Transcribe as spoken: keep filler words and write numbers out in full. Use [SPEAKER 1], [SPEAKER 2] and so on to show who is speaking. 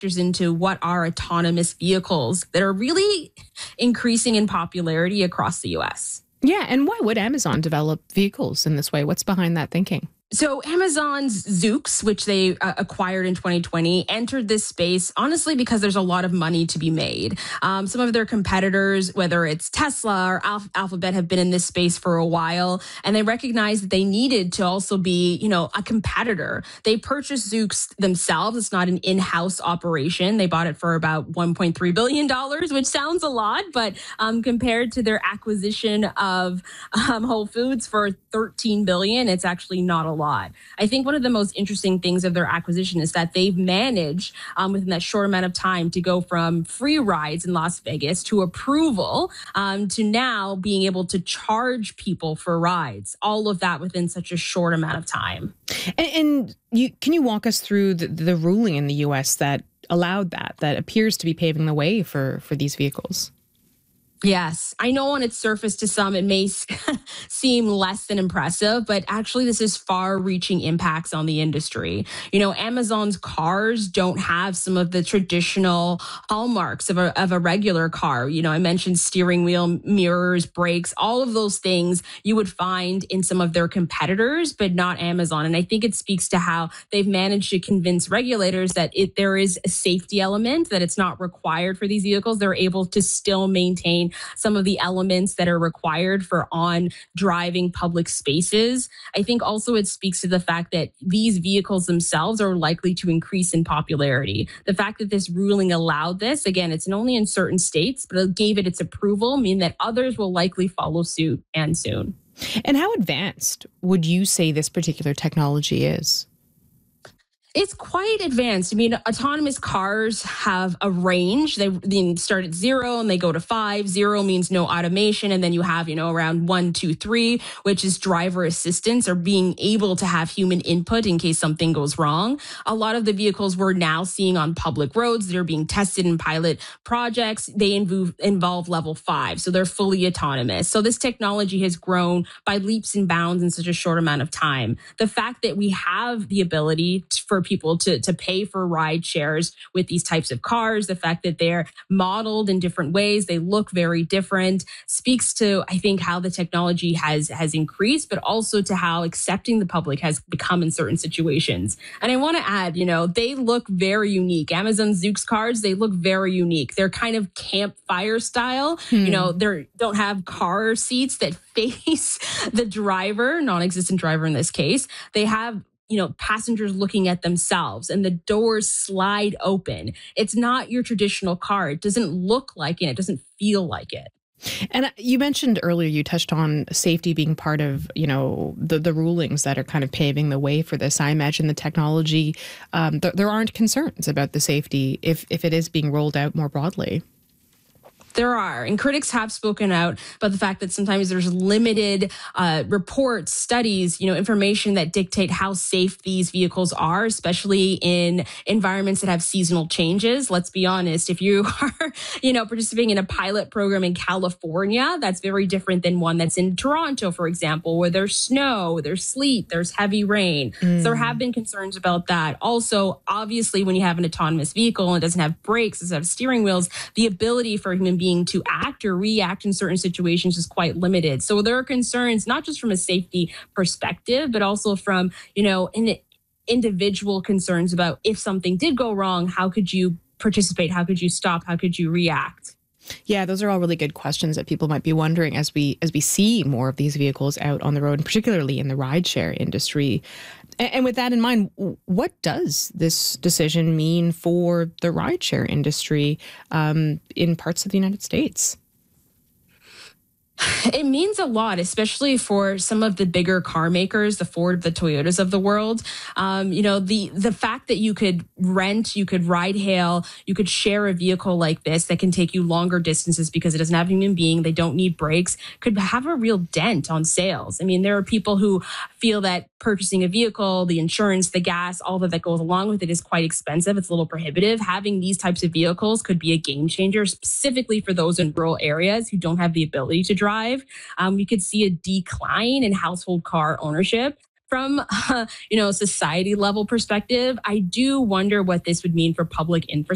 [SPEAKER 1] factors into what are autonomous vehicles that are really increasing in popularity across the U S.
[SPEAKER 2] Yeah, and why would Amazon develop vehicles in this way? What's behind that thinking?
[SPEAKER 1] So Amazon's Zoox, which they uh, acquired in twenty twenty, entered this space, honestly, because there's a lot of money to be made. Um, some of their competitors, whether it's Tesla or Alph- Alphabet, have been in this space for a while, and they recognized that they needed to also be, you know, a competitor. They purchased Zoox themselves. It's not an in-house operation. They bought it for about one point three billion dollars, which sounds a lot, but um, compared to their acquisition of um, Whole Foods for thirteen billion dollars, it's actually not a lot. lot. I think one of the most interesting things of their acquisition is that they've managed um, within that short amount of time to go from free rides in Las Vegas to approval um, to now being able to charge people for rides. All of that within such a short amount of time.
[SPEAKER 2] And, and you, can you walk us through the, the ruling in the U S that allowed that, that appears to be paving the way for, for these vehicles?
[SPEAKER 1] Yes, I know on its surface to some it may seem less than impressive, but actually this is far-reaching impacts on the industry. You know, Amazon's cars don't have some of the traditional hallmarks of a, of a regular car. You know, I mentioned steering wheel, mirrors, brakes, all of those things you would find in some of their competitors, but not Amazon. And I think it speaks to how they've managed to convince regulators that it, there is a safety element, that it's not required for these vehicles. They're able to still maintain some of the elements that are required for on driving public spaces. I think also it speaks to the fact that these vehicles themselves are likely to increase in popularity. The fact that this ruling allowed this, again, it's only in certain states, but it gave it its approval, mean that others will likely follow suit and soon.
[SPEAKER 2] And how advanced would you say this particular technology is?
[SPEAKER 1] It's quite advanced. I mean, autonomous cars have a range. They, they start at zero and they go to five. Zero means no automation. And then you have, you know, around one, two, three, which is driver assistance or being able to have human input in case something goes wrong. A lot of the vehicles we're now seeing on public roads that are being tested in pilot projects, they involve, involve level five. So they're fully autonomous. So this technology has grown by leaps and bounds in such a short amount of time. The fact that we have the ability to, for people to, to pay for ride shares with these types of cars, the fact that they're modeled in different ways, they look very different, speaks to, I think, how the technology has, has increased, but also to how accepting the public has become in certain situations. And I want to add, you know, they look very unique. Amazon Zoox cars, they look very unique. They're kind of campfire style. Hmm. You know, they don't have car seats that face the driver, non-existent driver in this case. They have you know, passengers looking at themselves and the doors slide open. It's not your traditional car. It doesn't look like it. It doesn't feel like it.
[SPEAKER 2] And you mentioned earlier, you touched on safety being part of, you know, the, the rulings that are kind of paving the way for this. I imagine the technology, um, th- there aren't concerns about the safety if, if it is being rolled out more broadly.
[SPEAKER 1] There are, and critics have spoken out about the fact that sometimes there's limited uh, reports, studies, you know, information that dictate how safe these vehicles are, especially in environments that have seasonal changes. Let's be honest, if you are, you know, participating in a pilot program in California, that's very different than one that's in Toronto, for example, where there's snow, there's sleet, there's heavy rain. Mm. So there have been concerns about that. Also, obviously, when you have an autonomous vehicle and it doesn't have brakes, it doesn't have steering wheels, the ability for human being to act or react in certain situations is quite limited. So there are concerns, not just from a safety perspective, but also from, you know, in individual concerns about if something did go wrong, how could you participate? How could you stop? How could you react?
[SPEAKER 2] Yeah, those are all really good questions that people might be wondering as we as we see more of these vehicles out on the road, and particularly in the rideshare industry. And, and with that in mind, what does this decision mean for the rideshare industry um, in parts of the United States?
[SPEAKER 1] It means a lot, especially for some of the bigger car makers, the Ford, the Toyotas of the world. Um, you know, the the fact that you could rent, you could ride hail, you could share a vehicle like this that can take you longer distances because it doesn't have a human being, they don't need brakes, could have a real dent on sales. I mean, there are people who feel that purchasing a vehicle, the insurance, the gas, all that that goes along with it is quite expensive. It's a little prohibitive. Having these types of vehicles could be a game changer, specifically for those in rural areas who don't have the ability to drive. Um, we could see a decline in household car ownership. From, uh, you know, society level perspective, I do wonder what this would mean for public infrastructure.